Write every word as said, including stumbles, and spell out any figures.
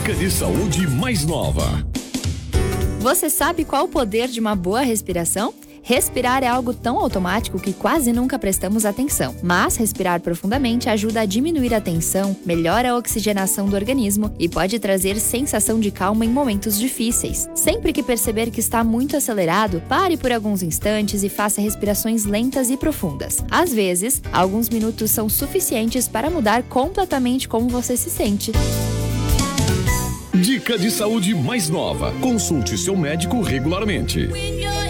Dica de saúde mais nova. Você sabe qual o poder de uma boa respiração? Respirar é algo tão automático que quase nunca prestamos atenção. Mas respirar profundamente ajuda a diminuir a tensão, melhora a oxigenação do organismo e pode trazer sensação de calma em momentos difíceis. Sempre que perceber que está muito acelerado, pare por alguns instantes e faça respirações lentas e profundas. Às vezes, alguns minutos são suficientes para mudar completamente como você se sente. Dica de saúde mais nova. Consulte seu médico regularmente.